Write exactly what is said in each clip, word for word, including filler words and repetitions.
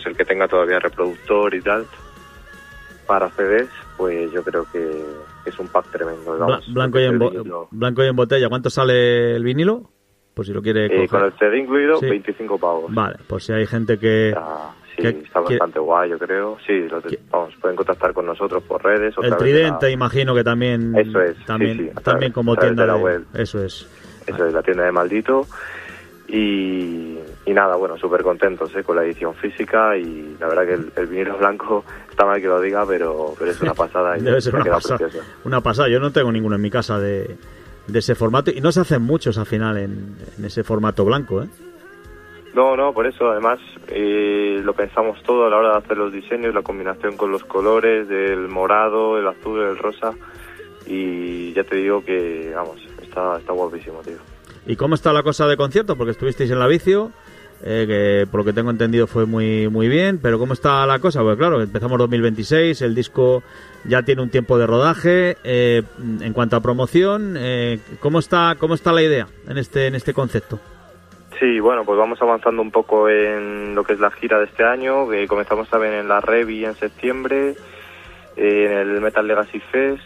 el que tenga todavía reproductor y tal, para C Ds, pues yo creo que es un pack tremendo. Vamos, blanco, y en bo- blanco y en botella. ¿Cuánto sale el vinilo? Pues si lo quiere eh, coger. Con el C D incluido, sí. veinticinco pavos. Vale, pues si hay gente que... Ya, sí, que, está bastante que, guay, yo creo. Sí, los de, vamos, pueden contactar con nosotros por redes. El Tridente, la... imagino que también... Eso es, también, sí, sí, también como tienda de la de... web. Eso es. Eso es, la tienda de Maldito. Y, y nada, bueno, súper contentos ¿eh? con la edición física, y la verdad que el, el vinilo blanco está mal que lo diga, pero, pero es una pasada. Y debe ser una pasada, preciosa. una pasada. Yo no tengo ninguno en mi casa de, de ese formato, y no se hacen muchos al final en, en ese formato blanco, ¿eh? No, no, por eso además eh, lo pensamos todo a la hora de hacer los diseños, la combinación con los colores del morado, el azul, el rosa, y ya te digo que, vamos, está, está guapísimo, tío. ¿Y cómo está la cosa de concierto? Porque estuvisteis en la Vicio, eh, que por lo que tengo entendido fue muy muy bien, pero ¿cómo está la cosa? Porque claro, empezamos dos mil veintiséis, el disco ya tiene un tiempo de rodaje. Eh, en cuanto a promoción, eh, ¿cómo está cómo está la idea en este en este concepto? Sí, bueno, pues vamos avanzando un poco en lo que es la gira de este año, que comenzamos también en la Revi en septiembre, eh, en el Metal Legacy Fest.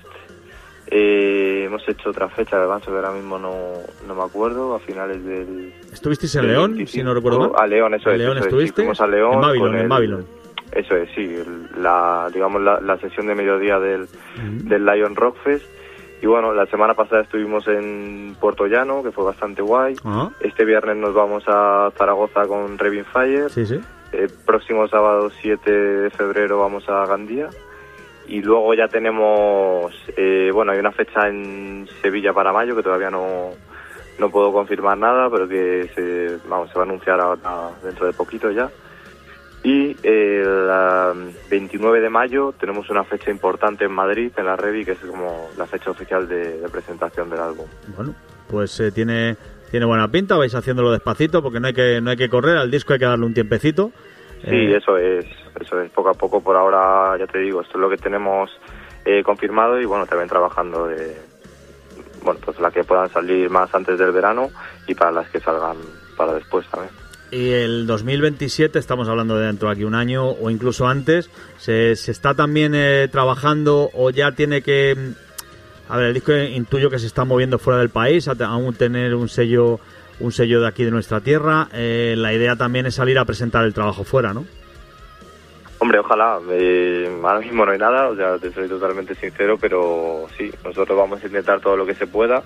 Eh, hemos hecho otra fecha de avanzo que ahora mismo no, no me acuerdo, a finales del... ¿Estuvisteis en León, veinticinco, si no recuerdo mal? A León, eso ¿En es. León eso estuviste? Es. Fuimos a León. En Babylon, con el, en Babylon. Eso es, sí, el, la, digamos la, la sesión de mediodía del, uh-huh. del Lion Rock Fest. Y bueno, la semana pasada estuvimos en Puerto Llano, que fue bastante guay. Uh-huh. Este viernes nos vamos a Zaragoza con Revin Fire. Sí, sí. El próximo sábado siete de febrero vamos a Gandía. Y luego ya tenemos, eh, bueno, hay una fecha en Sevilla para mayo que todavía no, no puedo confirmar nada, pero que se, vamos, se va a anunciar ahora dentro de poquito ya. Y el uh, veintinueve de mayo tenemos una fecha importante en Madrid, en la Revi, que es como la fecha oficial de, de presentación del álbum. Bueno, pues eh, tiene tiene buena pinta, vais haciéndolo despacito porque no hay que no hay que correr, al disco hay que darle un tiempecito. Sí, eh... eso es, eso es, poco a poco. Por ahora, ya te digo, esto es lo que tenemos eh, confirmado, y bueno, también trabajando de, bueno, pues las que puedan salir más antes del verano y para las que salgan para después también. Y el dos mil veintisiete, estamos hablando de dentro de aquí un año o incluso antes, ¿se, se está también eh, trabajando o ya tiene que... A ver, el disco intuyo que se está moviendo fuera del país, a aún tener un sello un sello de aquí de nuestra tierra. Eh, la idea también es salir a presentar el trabajo fuera, ¿no? Hombre, ojalá. Eh, ahora mismo no hay nada, o sea, te soy totalmente sincero, pero sí, nosotros vamos a intentar todo lo que se pueda.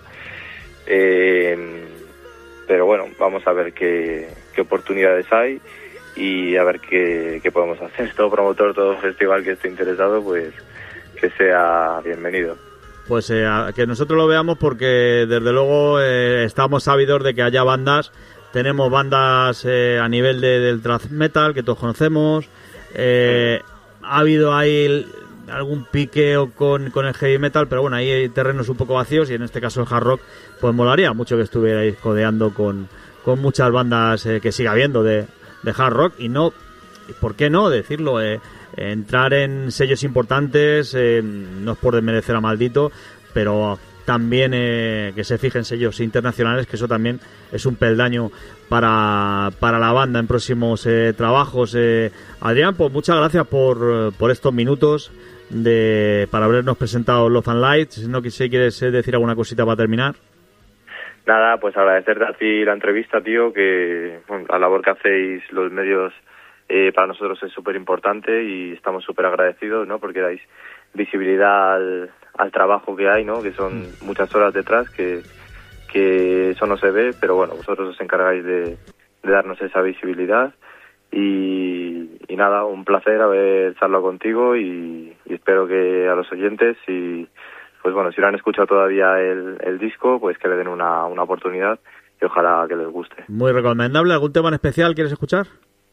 Eh, pero bueno, vamos a ver qué, qué oportunidades hay y a ver qué, qué podemos hacer. Todo promotor, todo festival que esté interesado, pues que sea bienvenido. Pues eh, que nosotros lo veamos, porque desde luego eh, estamos ávidos de que haya bandas. Tenemos bandas eh, a nivel de, del thrash metal que todos conocemos. Eh, ha habido ahí algún piqueo con, con el heavy metal, pero bueno, ahí hay terrenos un poco vacíos, y en este caso el hard rock, pues molaría mucho que estuvierais codeando con, con muchas bandas eh, que siga habiendo de, de hard rock. Y no, ¿por qué no decirlo? Eh, entrar en sellos importantes, eh, no es por desmerecer a Maldito, pero también eh, que se fijen sellos internacionales, que eso también es un peldaño para, para la banda en próximos eh, trabajos. eh, Adrián, pues muchas gracias por, por estos minutos de para habernos presentado Love and Light. Si no si quieres decir alguna cosita para terminar. Nada, pues agradecerte a ti la entrevista, tío, que bueno, la labor que hacéis los medios Eh, para nosotros es súper importante y estamos súper agradecidos, ¿no? Porque dais visibilidad al, al trabajo que hay, ¿no? Que son muchas horas detrás, que, que eso no se ve, pero bueno, vosotros os encargáis de, de darnos esa visibilidad. Y, y nada, un placer haber charlado contigo, y, y espero que a los oyentes, si, pues bueno, si no han escuchado todavía el, el disco, pues que le den una, una oportunidad, y ojalá que les guste. Muy recomendable. ¿Algún tema en especial quieres escuchar?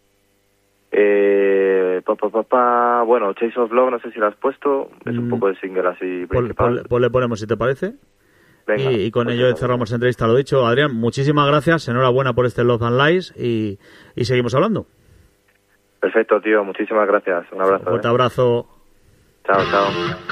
Eh, pa, pa, pa, pa, bueno, Chase of Love, no sé si lo has puesto, es un mm. poco el single así principal. Pues pues le ponemos, si te parece. Venga, y, y con pues ello eso, cerramos la entrevista. Lo dicho, Adrián, muchísimas gracias, enhorabuena por este Love and Lies, y, y seguimos hablando. Perfecto, tío, muchísimas gracias, un abrazo. Un fuerte eh. abrazo. Chao, chao.